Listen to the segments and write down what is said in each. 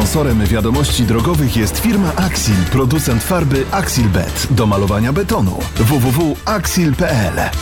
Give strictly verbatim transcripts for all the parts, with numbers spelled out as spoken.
Sponsorem wiadomości drogowych jest firma Axil, producent farby Axilbet do malowania betonu. w w w kropka axil kropka p l.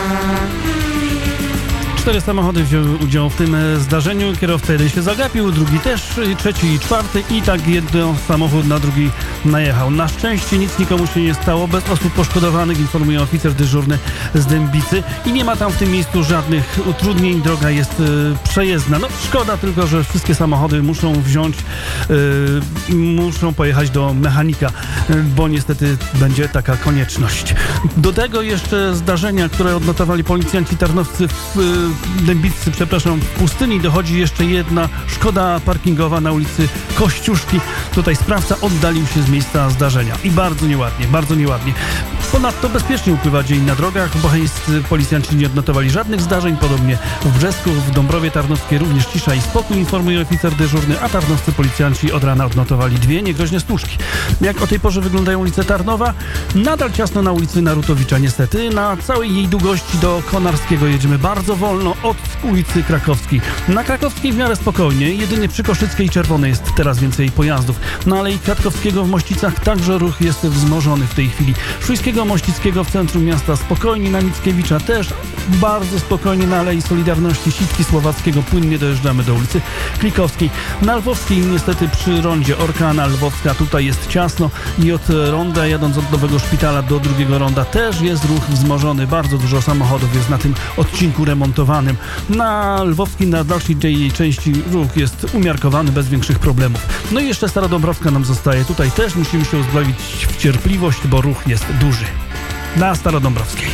Cztery samochody wzięły udział w tym zdarzeniu. Kierowca jeden się zagapił, drugi też, trzeci i czwarty i tak jeden samochód na drugi najechał. Na szczęście nic nikomu się nie stało, bez osób poszkodowanych, informuje oficer dyżurny z Dębicy i nie ma tam w tym miejscu żadnych utrudnień. Droga jest y, przejezdna. No szkoda tylko, że wszystkie samochody muszą wziąć, y, muszą pojechać do mechanika, y, bo niestety będzie taka konieczność. Do tego jeszcze zdarzenia, które odnotowali policjanci tarnowscy w y, Dębicy, przepraszam, w Pustyni, dochodzi jeszcze jedna szkoda parkingowa na ulicy Kościuszki. Tutaj sprawca oddalił się z miejsca zdarzenia i bardzo nieładnie, bardzo nieładnie. Ponadto bezpiecznie upływa dzień na drogach, bo policjanci nie odnotowali żadnych zdarzeń, podobnie w Brzesku, w Dąbrowie Tarnowskiej również cisza i spokój, informuje oficer dyżurny, a tarnowscy policjanci od rana odnotowali dwie niegroźne stłuczki. Jak o tej porze wyglądają ulice Tarnowa? Nadal ciasno na ulicy Narutowicza, niestety. Na całej jej długości do Konarskiego jedziemy bardzo wolno od ulicy Krakowskiej. Na Krakowskiej w miarę spokojnie, jedynie przy Koszyckiej i Czerwonej jest teraz więcej pojazdów. Na Alei Kwiatkowskiego w Mościcach także ruch jest wzmożony w tej chwili. Szujskiego Mościckiego w centrum miasta spokojnie, na Mickiewicza też bardzo spokojnie, na Alei Solidarności Sitki Słowackiego płynnie dojeżdżamy do ulicy Klikowskiej. Na Lwowskiej niestety przy rondzie Orkana Lwowska tutaj jest ciasno i od ronda jadąc od Nowego Szpitala do drugiego ronda też jest ruch wzmożony. Bardzo dużo samochodów jest na tym odcinku remontowanym. Na Lwowskiej, na dalszej jej części ruch jest umiarkowany, bez większych problemów. No i jeszcze Starodąbrowska nam zostaje. Tutaj też musimy się uzbroić w cierpliwość, bo ruch jest duży. Na Starodąbrowskiej.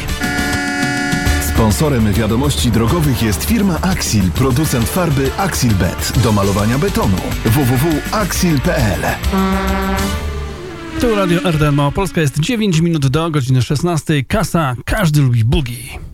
Sponsorem wiadomości drogowych jest firma Axil, producent farby Axilbet do malowania betonu. w w w kropka axil kropka p l. Tu Radio R D M O Polska, jest dziewięć minut do godziny szesnastej. Kasa, każdy lubi bugi.